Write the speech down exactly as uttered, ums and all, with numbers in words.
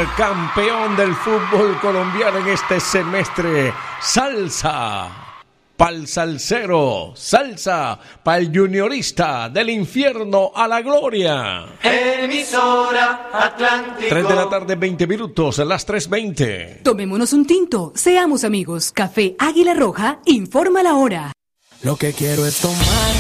campeón del fútbol colombiano en este semestre. Salsa pa'l salsero, salsa pa'l juniorista, del infierno a la gloria. Emisora Atlántico. tres de la tarde, veinte minutos, a las tres veinte. Tomémonos un tinto, seamos amigos. Café Águila Roja informa la hora. Lo que quiero es tomar